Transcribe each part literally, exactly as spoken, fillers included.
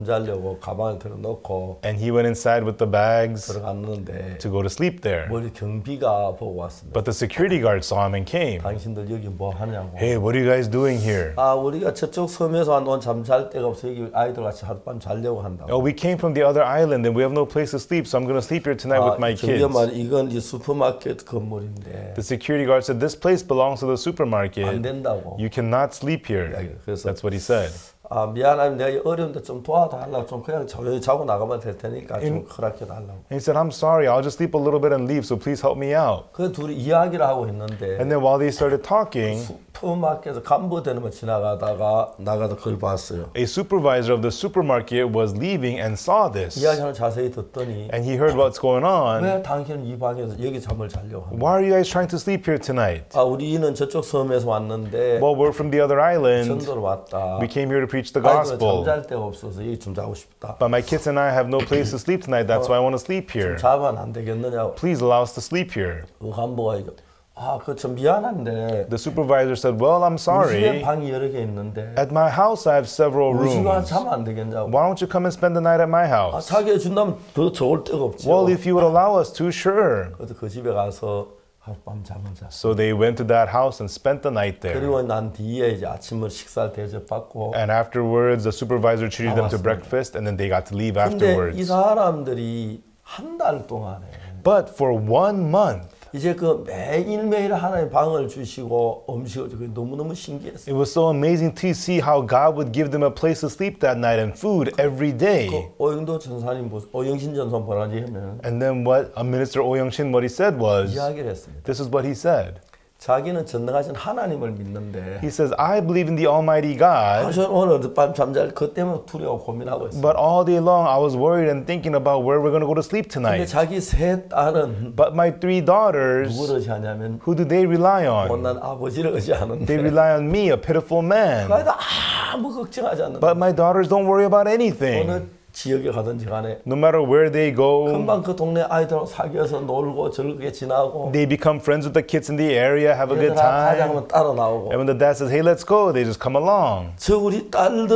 자려고 가방을 들어놓고 And he went inside with the bags 들어갔는데 to go to sleep there. 머리 경비가 보고 왔습니다. But the security guard saw him and came. 당신들 여기 뭐 하냐고. Hey, what are you guys doing here? 아 우리가 저쪽 섬에서 온 잠 잘 데가 없어 여기 아이들 같이 하룻밤 자려고 한다고. Oh, we came from the other island and we have no place to sleep, so I'm going to sleep here tonight with my 저기가 kids. 말 이건 이 슈퍼마켓 건물인데 The security guard said, this place belongs to the 안 supermarket. 된다고. You cannot sleep here. 그래서 That's what he said. 아 미안하면 내가 어려운데 좀 도와달라고 좀 그냥 조용히 자고 나가면 될 테니까 좀 허락해 달라고. And he said, I'm sorry, I'll just sleep a little bit and leave, so please help me out. 그 둘이 이야기를 하고 있는데 And then while they started talking, 슈퍼마켓에서 간부되는 거 지나가다가 나가다 그걸 봤어요. a supervisor of the supermarket was leaving and saw this. 이야기를 자세히 듣더니 And he heard what's going on. 왜 당신은 이 방에서 여기 잠을 자려고 하냐. Why are you guys trying to sleep here tonight? 아 우리는 저쪽 섬에서 왔는데 Well, we're from the other island. 전도로 왔다. We came here to preach the 아이들은 gospel. 잠잘 데가 없어서 여기 좀 자고 싶다. But my kids and I have no place to sleep tonight. That's why I want to sleep here. 자면 안 되겠느냐고. Please allow us to sleep here. 그 간부가 이거 아, 그 좀 미안한데 The supervisor said, well, I'm 우리 집에 sorry. 방이 여러 개 있는데 At my house, I have several 우리 집에 rooms. 자면 안 되겠냐고. Why don't you come and spend the night at my 아, house? 자기 해준다면 더 좋을 데가 없죠. Well, if you would allow us to, sure. 그래서 그 집에 가서 하룻밤 잠을 잤어. So they went to that house and spent the night there. 그리고 난 뒤에 이제 아침을 식사를 대접받고. And afterwards, the supervisor treated them to breakfast, and then they got to leave 근데 이 afterwards. 사람들이 한 달 동안에 But for one month, 이제 그 매일매일 하나님 방을 주시고 음식을 주고 너무너무 신기했어요. it was so amazing to see how God would give them a place to sleep that night and food every day. 그 오영도 전사님, 오영신 전사 보라지 하면 And then what uh, Minister Oh Young-shin, what he said was, 이야기를 했습니다. this is what he said. 자기는 전능하신 하나님을 믿는데 He says, I believe in the Almighty God, 저는 오늘 밤 잠잘 그 때문에 두려워 고민하고 있어요. but all day long I was worried and thinking about where we're going to go to sleep 근데 tonight. 자기 세 딸은 But my three daughters, 누구를 의지하냐면 who do they rely on? 못난 아버지를 They 의지하는데 rely on me, a pitiful man. 그래도 아무 걱정하지 않는다. But my daughters don't worry about anything. 어느 지역에 가든지 간에 No matter where they go, 금방 그 동네 아이들하고 사귀어서 놀고 즐겁게 지나고 they become friends with the kids in the area, have a good 얘들아 가자 time. 하면 따라 나오고. And when the dad says, hey, let's go, they just come along. 저 우리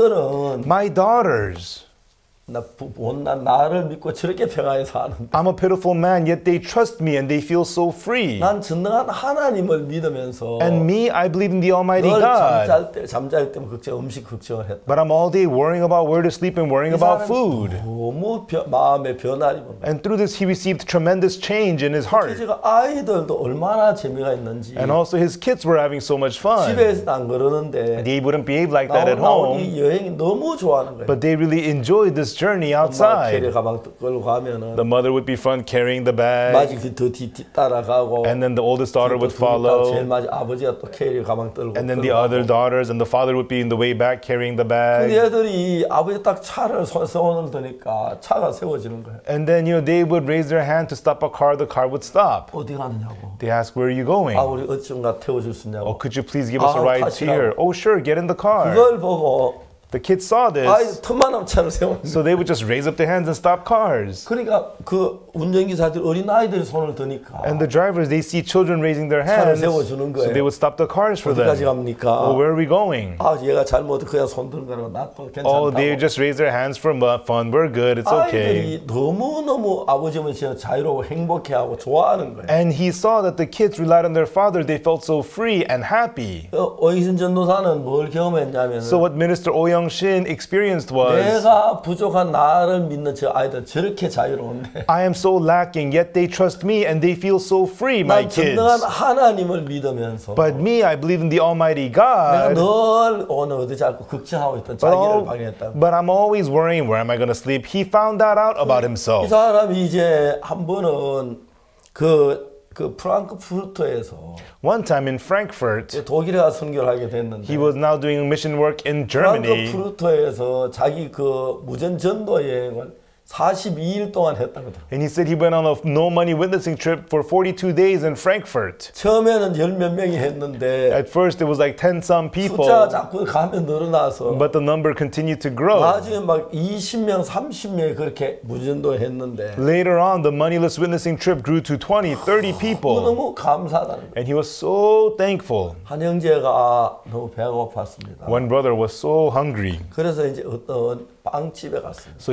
딸들은 My daughters, 나 부- 못난 나를 믿고 저렇게 평안히 사는데 I'm a pitiful man, yet they trust me and they feel so free. 난 전능한 하나님을 믿으면서 And me, I believe in the Almighty 늘 God. 잠잘 때 잠잘 때면 걱정 음식 걱정을 했다. But I'm all day worrying about where to sleep and worrying 이 about 사람은 food. 너무 변- 마음의 변화를 입은 거야. And through this, he received tremendous change in his heart. 제가 아이들도 얼마나 재미가 있는지 And also, his kids were having so much fun. 집에서는 안 그러는데 They wouldn't behave like that at 나온 home, 이 여행이 너무 좋아하는 거예요. but they really enjoyed this journey 엄마가 outside. 캐리 가방 끌고 가면은 The mother would be front carrying the bag, 마지 그더뒤 따라가고 and then the oldest daughter would 제일 follow, 마지 아버지가 또 캐리 가방 들고 and then the 끌고 other 가고. daughters and the father would be in the way back carrying the 근데 bag. 애들이 아버지 딱 차를 서- 세워놓을 테니까 차가 세워지는 거예요. And then, you know, they would raise their hand to stop a car, the car would stop. 어디 가느냐고. They ask, where are you going? 아 우리 어쩐가 태워줄 수 있냐고. Oh, could you please give us a 아, ride to here? 타시라고. Oh, sure, get in the car. 그걸 보고 The kids saw 아이 this, 틈만하면 차를 세우는 so they would just raise up their hands and stop cars. 그러니까 그 운전기사들 어린 아이들이 손을 드니까 And the drivers, they see children raising their 차를 hands, 세워주는 so they 거예요. would stop the cars for 어디까지 them. 갑니까? Oh, where are we going? 아 얘가 잘못 그냥 손 드는 거라고 나도 Oh, they 괜찮다고. just raise their hands for mu- fun. We're good. It's okay. 아이들이 너무너무 아버지는 진짜 자유로워 행복해하고 좋아하는 거예요. And he saw that the kids relied on their father. They felt so free and happy. 어, 오이신 전도사는 뭘 경험했냐면 So what Minister Oh Young-shin experienced was, 내가 부족한 나를 믿는 저 아이들 저렇게 자유로운데 I am so lacking, yet they trust me and they feel so free, my 난 kids. 전능한 하나님을 믿으면서 But me, I believe in the Almighty 내가 God. 늘 오늘 어디 자꾸 걱정하고 있던 But, 자기를 all- 방해했다. but I'm always worrying, where am I going to sleep? He found that out about 이 himself. 사람이 이제 한 번은 그, 그 프랑크푸르트에서 One time in Frankfurt, 독일에 가서 선교를 하게 됐는데 he was now doing mission work in Germany. 프랑크푸르트에서 자기 그 무전 전도 여행을 사십이 일 동안 했다거든. And he said he went on a no money witnessing trip for forty-two days in Frankfurt. 처음에는 열 몇 명이 했는데 At first it was like ten some people, 숫자가 자꾸 가면 늘어나서 but the number continued to grow. 나중에 막 이십 명, 삼십 명이 그렇게 무전도 했는데 Later on, the moneyless witnessing trip grew to twenty, thirty people. 너무 감사하다는 거예요. And he was so thankful. 한 형제가 너무 배가 고팠습니다. One brother was so hungry. 그래서 이제 어떤 빵집에 갔습니다. So